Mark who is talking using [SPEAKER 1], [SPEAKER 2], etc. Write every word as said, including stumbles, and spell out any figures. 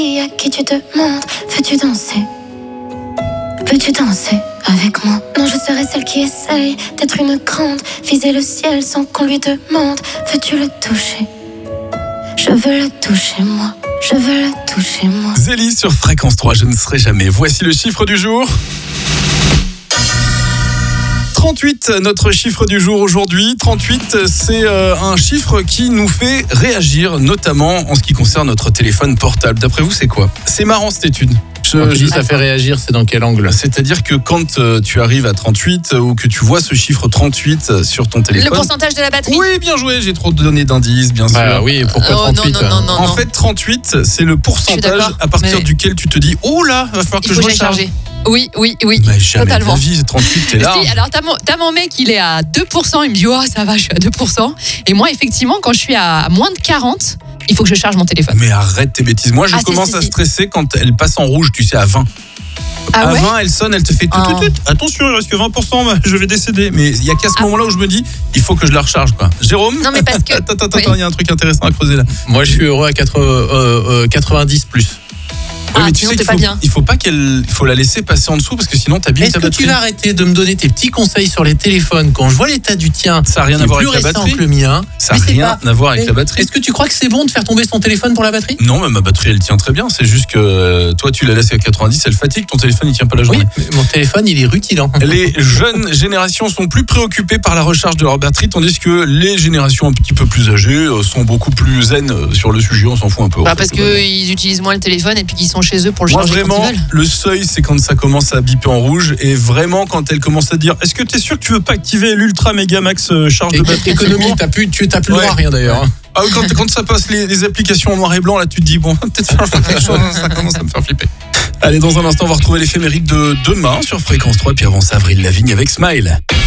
[SPEAKER 1] À qui tu demandes, veux-tu danser? Veux-tu danser avec moi? Non, je serai celle qui essaye d'être une grande, viser le ciel sans qu'on lui demande. Veux-tu le toucher? Je veux le toucher moi, je veux le toucher moi.
[SPEAKER 2] Zélie sur Fréquence trois, je ne serai jamais. Voici le chiffre du jour. trente-huit, notre chiffre du jour aujourd'hui. trente-huit, c'est euh, un chiffre qui nous fait réagir, notamment en ce qui concerne notre téléphone portable. D'après vous, c'est quoi? C'est marrant cette étude. Je,
[SPEAKER 3] Quand tu
[SPEAKER 2] je-
[SPEAKER 3] dis ça fait réagir, c'est dans quel angle?
[SPEAKER 2] C'est-à-dire que quand euh, tu arrives à trente-huit euh, ou que tu vois ce chiffre trente-huit euh, sur ton
[SPEAKER 4] Le
[SPEAKER 2] téléphone...
[SPEAKER 4] pourcentage de la batterie.
[SPEAKER 2] Oui, bien joué, j'ai trop donné d'indices, bien sûr.
[SPEAKER 3] Bah oui, pourquoi
[SPEAKER 4] Oh, non,
[SPEAKER 3] trente-huit?
[SPEAKER 4] non, non, non,
[SPEAKER 2] En
[SPEAKER 4] non.
[SPEAKER 2] fait, trente-huit, c'est le pourcentage
[SPEAKER 4] d'accord,
[SPEAKER 2] à partir
[SPEAKER 4] mais-
[SPEAKER 2] duquel tu te dis « Oh là, va falloir que
[SPEAKER 4] Il
[SPEAKER 2] je
[SPEAKER 4] faut que j'aille
[SPEAKER 2] recharge ».
[SPEAKER 4] charger. Oui, oui, oui.
[SPEAKER 2] Mais jamais
[SPEAKER 4] Totalement.
[SPEAKER 2] de la vie, trente-huit, t'es là.
[SPEAKER 4] Si, alors t'as mon, t'as mon mec, il est à deux pour cent, il me dit oh ça va, je suis à deux pour cent. Et moi effectivement quand je suis à moins de quarante, il faut que je charge mon téléphone.
[SPEAKER 2] Mais arrête tes bêtises. Moi, je
[SPEAKER 4] Ah, si,
[SPEAKER 2] commence
[SPEAKER 4] si,
[SPEAKER 2] à
[SPEAKER 4] si.
[SPEAKER 2] stresser quand elle passe en rouge, tu sais, à vingt.
[SPEAKER 4] Ah
[SPEAKER 2] à
[SPEAKER 4] ouais
[SPEAKER 2] vingt, elle sonne, elle te fait tout,
[SPEAKER 4] Ah.
[SPEAKER 2] tout, tout. Attention, il reste que vingt pour cent, je vais décéder. Mais il y a qu'à ce moment-là où je me dis, il faut que je la recharge, quoi. Jérôme?
[SPEAKER 4] Non, mais parce que-
[SPEAKER 2] Attends, attends,
[SPEAKER 4] oui.
[SPEAKER 2] attends, il y a un truc intéressant à creuser là.
[SPEAKER 3] Moi, je suis heureux à quatre-vingts, euh, euh, quatre-vingt-dix plus.
[SPEAKER 2] Ouais,
[SPEAKER 4] Ah,
[SPEAKER 2] mais tu
[SPEAKER 4] sinon,
[SPEAKER 2] sais
[SPEAKER 4] t'es
[SPEAKER 2] qu'il
[SPEAKER 4] pas
[SPEAKER 2] faut,
[SPEAKER 4] bien.
[SPEAKER 2] il faut pas qu'elle, il faut la laisser passer en dessous parce que sinon t'abîmes
[SPEAKER 3] Est-ce
[SPEAKER 2] ta
[SPEAKER 3] que tu
[SPEAKER 2] batterie.
[SPEAKER 3] vas arrêter de me donner tes petits conseils sur les téléphones quand je vois l'état du tien?
[SPEAKER 2] Ça a rien
[SPEAKER 3] qui
[SPEAKER 2] à
[SPEAKER 3] est
[SPEAKER 2] voir
[SPEAKER 3] plus
[SPEAKER 2] avec la
[SPEAKER 3] récent
[SPEAKER 2] batterie.
[SPEAKER 3] que le mien.
[SPEAKER 2] Ça
[SPEAKER 3] Mais
[SPEAKER 2] n'a
[SPEAKER 3] c'est
[SPEAKER 2] rien
[SPEAKER 3] pas-
[SPEAKER 2] à voir avec
[SPEAKER 3] Mais
[SPEAKER 2] la batterie.
[SPEAKER 3] Est-ce que tu crois que c'est bon de faire tomber son téléphone pour la batterie?
[SPEAKER 2] Non, mais ma batterie elle tient très bien. C'est juste que euh, toi tu la laisses à quatre-vingt-dix, elle fatigue, ton téléphone il tient pas la journée.
[SPEAKER 3] Oui, mais mon téléphone, il est rutilant.
[SPEAKER 2] Les jeunes générations sont plus préoccupées par la recharge de leur batterie, tandis que les générations un petit peu plus âgées euh, sont beaucoup plus zen euh, sur le sujet. On s'en fout un peu. en
[SPEAKER 4] Bah,
[SPEAKER 2] fait,
[SPEAKER 4] parce
[SPEAKER 2] globalement.
[SPEAKER 4] qu'ils utilisent moins le téléphone et puis qu'ils sont chez eux pour le
[SPEAKER 2] Moi
[SPEAKER 4] charger quand
[SPEAKER 2] vraiment,
[SPEAKER 4] ils veulent.
[SPEAKER 2] le seuil c'est quand ça commence à biper en rouge et vraiment quand elle commence à dire est-ce que tu es sûr que tu veux pas activer l'ultra méga max euh, charge de
[SPEAKER 3] Et
[SPEAKER 2] batterie
[SPEAKER 3] économie, t'as plus, tu t'as plus le
[SPEAKER 2] Ouais.
[SPEAKER 3] droit à rien d'ailleurs.
[SPEAKER 2] Ah oui, quand, quand ça passe les, les applications en noir et blanc, là tu te dis bon, peut-être faire quelque chose, ça commence à me faire flipper. Allez, dans un instant, on va retrouver l'éphéméride de demain sur Fréquence trois, puis avant ça, Avril Lavigne avec Smile.